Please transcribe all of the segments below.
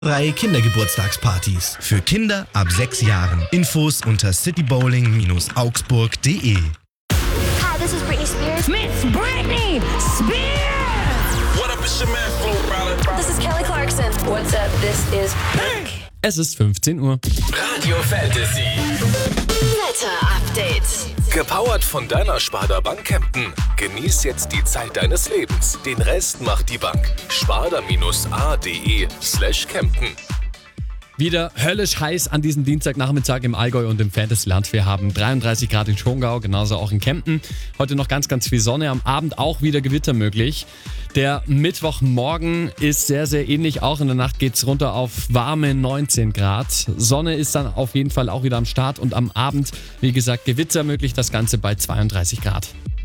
3 Kindergeburtstagspartys. Für Kinder ab 6 Jahren. Infos unter citybowling-augsburg.de. Hi, this is Britney Spears. Miss Britney Spears! What up, it's your man, Flo Rida. This is Kelly Clarkson. What's up? This is Pink. Es ist 15 Uhr. Radio Fantasy. Wetter Update. Gepowert von deiner Sparda Bank Kempten. Genieß jetzt die Zeit deines Lebens. Den Rest macht die Bank. sparda-a.de/Kempten. Wieder höllisch heiß an diesem Dienstagnachmittag im Allgäu und im Fantasyland. Wir haben 33 Grad in Schongau, genauso auch in Kempten. Heute noch ganz, ganz viel Sonne, am Abend auch wieder Gewitter möglich. Der Mittwochmorgen ist sehr, sehr ähnlich. Auch in der Nacht geht es runter auf warme 19 Grad. Sonne ist dann auf jeden Fall auch wieder am Start und am Abend, wie gesagt, Gewitter möglich. Das Ganze bei 32 Grad.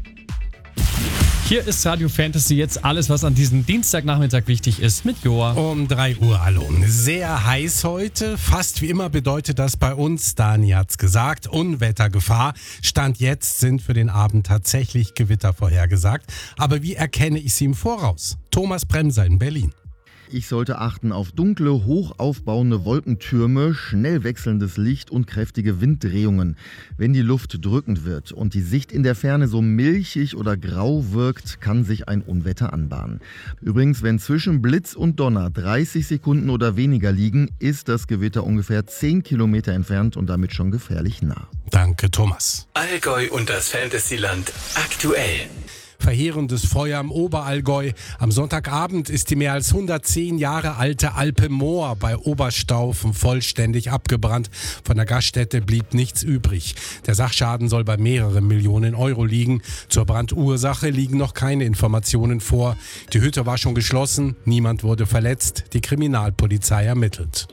Hier ist Radio Fantasy, jetzt alles, was an diesem Dienstagnachmittag wichtig ist, mit Joa. Um 3 Uhr, hallo. Sehr heiß heute. Fast wie immer bedeutet das bei uns, Dani hat's gesagt, Unwettergefahr. Stand jetzt sind für den Abend tatsächlich Gewitter vorhergesagt. Aber wie erkenne ich sie im Voraus? Thomas Bremser in Berlin. Ich sollte achten auf dunkle, hoch aufbauende Wolkentürme, schnell wechselndes Licht und kräftige Winddrehungen. Wenn die Luft drückend wird und die Sicht in der Ferne so milchig oder grau wirkt, kann sich ein Unwetter anbahnen. Übrigens, wenn zwischen Blitz und Donner 30 Sekunden oder weniger liegen, ist das Gewitter ungefähr 10 Kilometer entfernt und damit schon gefährlich nah. Danke, Thomas. Allgäu und das Fantasyland aktuell. Verheerendes Feuer im Oberallgäu. Am Sonntagabend ist die mehr als 110 Jahre alte Alpe Moor bei Oberstaufen vollständig abgebrannt. Von der Gaststätte blieb nichts übrig. Der Sachschaden soll bei mehreren Millionen Euro liegen. Zur Brandursache liegen noch keine Informationen vor. Die Hütte war schon geschlossen, niemand wurde verletzt. Die Kriminalpolizei ermittelt.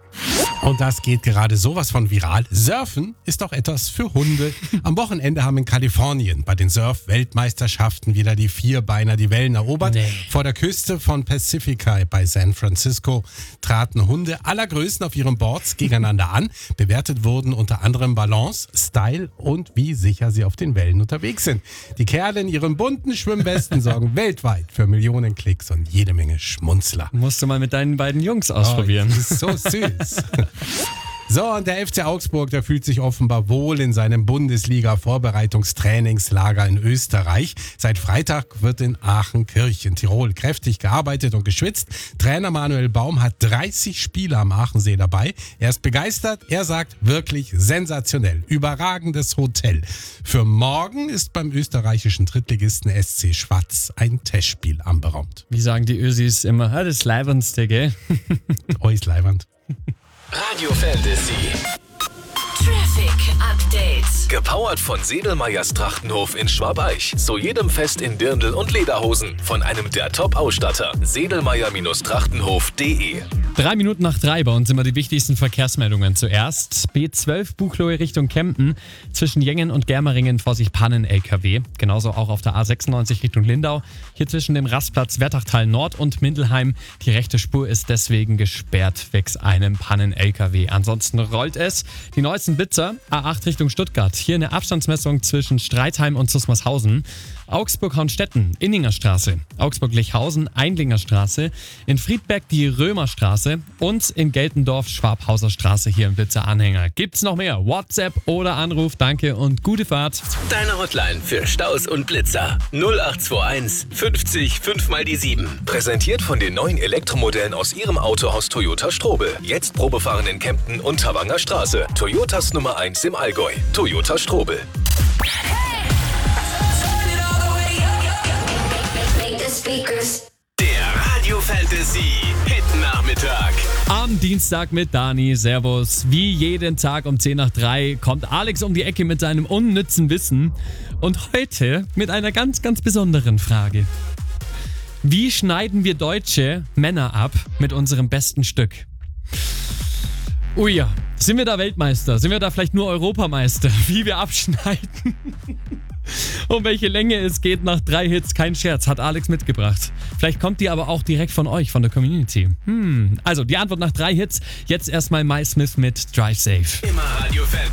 Und das geht gerade sowas von viral. Surfen ist doch etwas für Hunde. Am Wochenende haben in Kalifornien bei den Surf-Weltmeisterschaften wieder die Vierbeiner die Wellen erobert. Vor der Küste von Pacifica bei San Francisco traten Hunde aller Größen auf ihren Boards gegeneinander an. Bewertet wurden unter anderem Balance, Style und wie sicher sie auf den Wellen unterwegs sind. Die Kerle in ihren bunten Schwimmwesten sorgen weltweit für Millionen Klicks und jede Menge Schmunzler. Musst du mal mit deinen beiden Jungs ausprobieren. Oh, das ist so süß. So, und der FC Augsburg, der fühlt sich offenbar wohl in seinem Bundesliga-Vorbereitungstrainingslager in Österreich. Seit Freitag wird in Aachenkirchen, Tirol, kräftig gearbeitet und geschwitzt. Trainer Manuel Baum hat 30 Spieler am Aachensee dabei. Er ist begeistert, er sagt wirklich sensationell, überragendes Hotel. Für morgen ist beim österreichischen Drittligisten SC Schwaz ein Testspiel anberaumt. Wie sagen die Ösis immer, das ist Leibendste, gell? Oh, ist leibend. Radio Fantasy. Traffic Update. Gepowert von Sedelmeyers Trachtenhof in Schwabeich. Zu jedem Fest in Dirndl und Lederhosen. Von einem der Top-Ausstatter. Sedelmeyer-Trachtenhof.de. 3 Minuten nach 3 bei uns immer die wichtigsten Verkehrsmeldungen. Zuerst B12 Buchloe Richtung Kempten. Zwischen Jengen und Germeringen vor sich Pannen-LKW. Genauso auch auf der A96 Richtung Lindau. Hier zwischen dem Rastplatz Wertachtal Nord und Mindelheim. Die rechte Spur ist deswegen gesperrt wegs einem Pannen-LKW. Ansonsten rollt es. Die neuesten Blitzer A8 Richtung Stuttgart. Hier eine Abstandsmessung zwischen Streitheim und Susmarshausen. Augsburg-Hornstetten, Inningerstraße. Augsburg-Lechhausen, Eindlingerstraße. In Friedberg die Römerstraße. Und in Geltendorf Schwabhauser Straße hier im Blitzer-Anhänger. Gibt's noch mehr? WhatsApp oder Anruf. Danke und gute Fahrt. Deine Hotline für Staus und Blitzer. 0821 50 5 mal die 7. Präsentiert von den neuen Elektromodellen aus Ihrem Autohaus Toyota Strobel. Jetzt Probefahren in Kempten und Tavanger Straße. Toyotas Nummer 1 im Allgäu. Toyota Strobel. Der Radio Fantasy Hit Nachmittag. Am Dienstag mit Dani, servus. Wie jeden Tag um 10 nach 3 kommt Alex um die Ecke mit seinem unnützen Wissen. Und heute mit einer ganz, ganz besonderen Frage. Wie schneiden wir deutsche Männer ab mit unserem besten Stück? Ui ja, sind wir da Weltmeister? Sind wir da vielleicht nur Europameister? Wie wir abschneiden? Um welche Länge es geht nach 3 Hits, kein Scherz, hat Alex mitgebracht. Vielleicht kommt die aber auch direkt von euch, von der Community. Also die Antwort nach 3 Hits, jetzt erstmal Mike Smith mit Drive Safe. Immer Radio Fantasy.